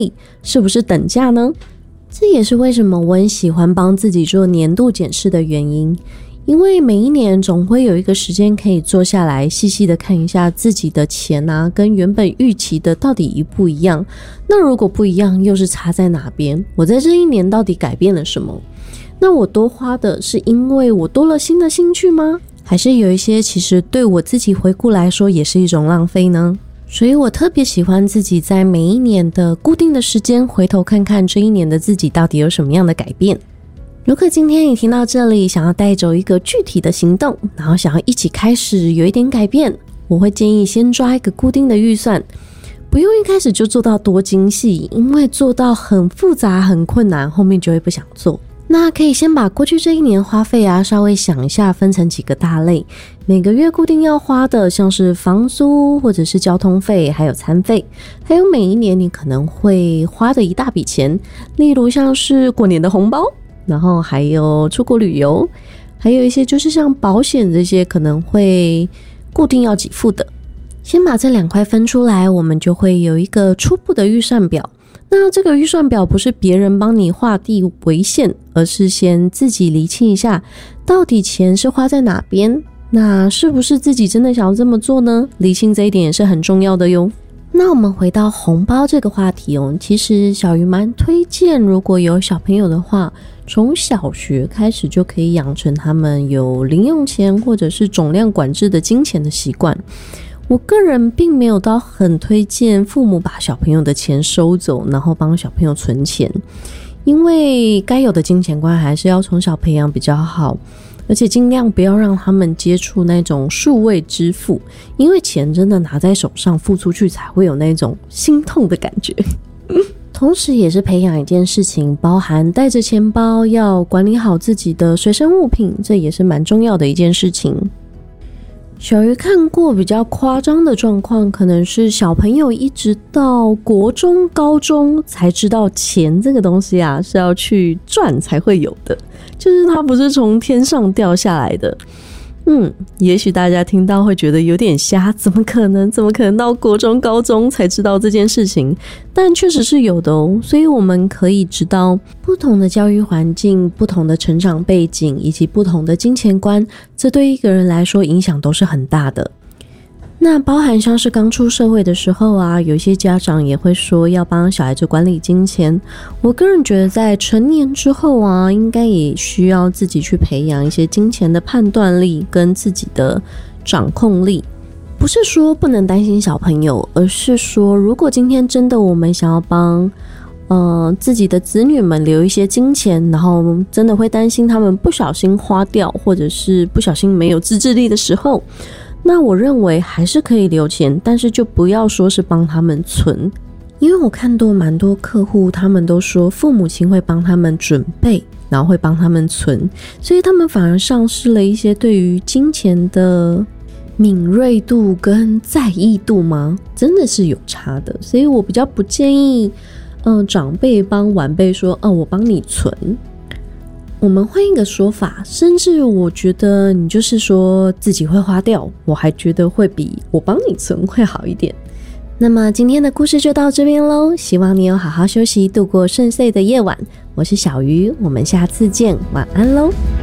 是不是等价呢？这也是为什么我很喜欢帮自己做年度检视的原因，因为每一年总会有一个时间可以坐下来细细的看一下自己的钱跟原本预期的到底一不一样，那如果不一样又是差在哪边，我在这一年到底改变了什么？那我多花的是因为我多了新的兴趣吗？还是有一些其实对我自己回顾来说也是一种浪费呢？所以我特别喜欢自己在每一年的固定的时间回头看看这一年的自己到底有什么样的改变。如果今天你听到这里想要带走一个具体的行动，然后想要一起开始有一点改变，我会建议先抓一个固定的预算，不用一开始就做到多精细，因为做到很复杂很困难，后面就会不想做。那可以先把过去这一年花费稍微想一下，分成几个大类，每个月固定要花的，像是房租或者是交通费，还有餐费，还有每一年你可能会花的一大笔钱，例如像是过年的红包，然后还有出国旅游，还有一些就是像保险这些可能会固定要给付的。先把这2块分出来，我们就会有一个初步的预算表。那这个预算表不是别人帮你画地为线，而是先自己厘清一下到底钱是花在哪边，那是不是自己真的想要这么做呢？厘清这一点也是很重要的哟。那我们回到红包这个话题其实小鱼蛮推荐，如果有小朋友的话，从小学开始就可以养成他们有零用钱或者是总量管制的金钱的习惯。我个人并没有到很推荐父母把小朋友的钱收走，然后帮小朋友存钱，因为该有的金钱观还是要从小培养比较好，而且尽量不要让他们接触那种数位支付，因为钱真的拿在手上付出去才会有那种心痛的感觉。同时也是培养一件事情，包含带着钱包要管理好自己的随身物品，这也是蛮重要的一件事情。小鱼看过比较夸张的状况，可能是小朋友一直到国中、高中才知道钱这个东西是要去赚才会有的，就是它不是从天上掉下来的。也许大家听到会觉得有点瞎，怎么可能到国中、高中才知道这件事情？但确实是有的所以我们可以知道不同的教育环境、不同的成长背景以及不同的金钱观，这对一个人来说影响都是很大的。那包含像是刚出社会的时候有些家长也会说要帮小孩子管理金钱。我个人觉得在成年之后应该也需要自己去培养一些金钱的判断力跟自己的掌控力。不是说不能担心小朋友，而是说如果今天真的我们想要帮自己的子女们留一些金钱，然后真的会担心他们不小心花掉，或者是不小心没有自制力的时候，那我认为还是可以留钱，但是就不要说是帮他们存。因为我看到蛮多客户，他们都说父母亲会帮他们准备，然后会帮他们存，所以他们反而丧失了一些对于金钱的敏锐度跟在意度吗？真的是有差的。所以我比较不建议长辈帮晚辈说我帮你存。我们换一个说法，甚至我觉得你就是说自己会花掉，我还觉得会比我帮你存会好一点。那么今天的故事就到这边咯，希望你有好好休息，度过顺遂的夜晚。我是小鱼，我们下次见，晚安咯。